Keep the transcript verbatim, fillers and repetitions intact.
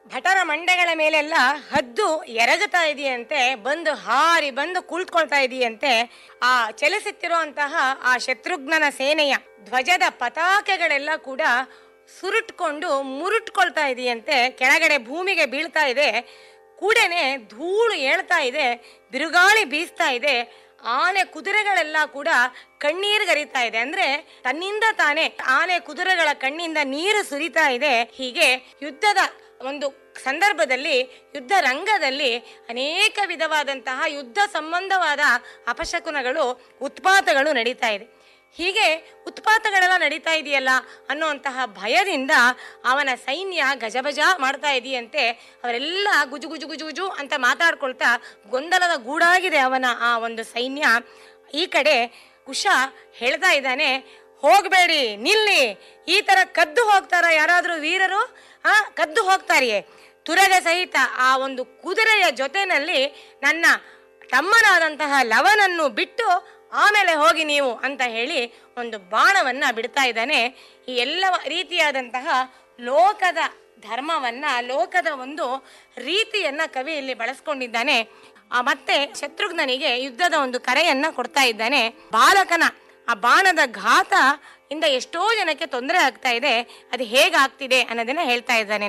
ಭಟರ ಮಂಡೆಗಳ ಮೇಲೆಲ್ಲ ಹದ್ದು ಎರಗುತ್ತಾ ಇದೆಯಂತೆ, ಬಂದು ಹಾರಿ ಬಂದು ಕುಳಿತುಕೊಳ್ತಾ ಇದೆಯಂತೆ. ಆ ಚಲಿಸುತ್ತಿರುವಂತಹ ಆ ಶತ್ರುಘ್ನನ ಸೇನೆಯ ಧ್ವಜದ ಪತಾಕೆಗಳೆಲ್ಲ ಕೂಡ ಸುರುಟ್ಕೊಂಡು ಮುರುಟ್ಕೊಳ್ತಾ ಇದೆಯಂತೆ, ಕೆಳಗಡೆ ಭೂಮಿಗೆ ಬೀಳ್ತಾ ಇದೆ. ಕೂಡನೆ ಧೂಳು ಏಳ್ತಾ ಇದೆ, ಬಿರುಗಾಳಿ ಬೀಸ್ತಾ ಇದೆ. ಆನೆ ಕುದುರೆಗಳೆಲ್ಲ ಕೂಡ ಕಣ್ಣೀರು ಗರಿತಾ ಇದೆ. ಅಂದ್ರೆ ತನ್ನಿಂದ ತಾನೇ ಆನೆ ಕುದುರೆಗಳ ಕಣ್ಣಿಂದ ನೀರು ಸುರಿತಾ ಇದೆ. ಹೀಗೆ ಯುದ್ಧದ ಒಂದು ಸಂದರ್ಭದಲ್ಲಿ, ಯುದ್ಧ ರಂಗದಲ್ಲಿ ಅನೇಕ ವಿಧವಾದಂತಹ ಯುದ್ಧ ಸಂಬಂಧವಾದ ಅಪಶಕುನಗಳು, ಉತ್ಪಾತಗಳು ನಡೀತಾ ಇದೆ. ಹೀಗೆ ಉತ್ಪಾತಗಳೆಲ್ಲ ನಡೀತಾ ಇದೆಯಲ್ಲ ಅನ್ನುವಂತಹ ಭಯದಿಂದ ಅವನ ಸೈನ್ಯ ಗಜಬಜ ಮಾಡ್ತಾ ಇದೆಯಂತೆ. ಅವರೆಲ್ಲ ಗುಜು ಗುಜು ಗುಜು ಗುಜು ಅಂತ ಮಾತಾಡ್ಕೊಳ್ತಾ ಗೊಂದಲದ ಗೂಡಾಗಿದೆ ಅವನ ಆ ಒಂದು ಸೈನ್ಯ. ಈ ಕಡೆ ಕುಶ ಹೇಳ್ತಾ ಇದ್ದಾನೆ, ಹೋಗಬೇಡಿ, ನಿಲ್ಲಿ, ಈ ತರ ಕದ್ದು ಹೋಗ್ತಾರ ಯಾರಾದ್ರೂ ವೀರರು? ಆ ಕದ್ದು ಹೋಗ್ತಾರಿಯೇ? ತುರಗ ಸಹಿತ ಆ ಒಂದು ಕುದುರೆಯ ಜೊತೆನಲ್ಲಿ ನನ್ನ ತಮ್ಮನಾದಂತಹ ಲವನನ್ನು ಬಿಟ್ಟು ಆಮೇಲೆ ಹೋಗಿ ನೀವು ಅಂತ ಹೇಳಿ ಒಂದು ಬಾಣವನ್ನ ಬಿಡ್ತಾ ಇದ್ದಾನೆ. ಈ ಎಲ್ಲ ರೀತಿಯಾದಂತಹ ಲೋಕದ ಧರ್ಮವನ್ನ, ಲೋಕದ ಒಂದು ರೀತಿಯನ್ನ ಕವಿ ಇಲ್ಲಿ ಬಳಸ್ಕೊಂಡಿದ್ದಾನೆ. ಆ ಮತ್ತೆ ಶತ್ರುಘ್ನನಿಗೆ ಯುದ್ಧದ ಒಂದು ಕರೆಯನ್ನ ಕೊಡ್ತಾ ಇದ್ದಾನೆ. ಬಾಲಕನ ಆ ಬಾಣದ ಘಾತ ಇಂದ ಎಷ್ಟೋ ಜನಕ್ಕೆ ತೊಂದರೆ ಆಗ್ತಾ ಇದೆ, ಅದು ಹೇಗಾಗ್ತಿದೆ ಅನ್ನೋದನ್ನ ಹೇಳ್ತಾ ಇದ್ದಾನೆ.